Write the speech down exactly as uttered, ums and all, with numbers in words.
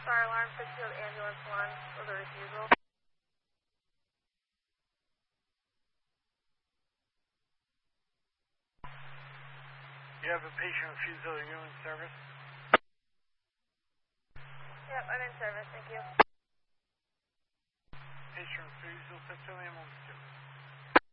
Fire alarm, Pittsfield ambulance one with a refusal. You have a patient refusal, are you in service? Yep, I'm in service, thank you. Patient refusal, Pittsfield ambulance two.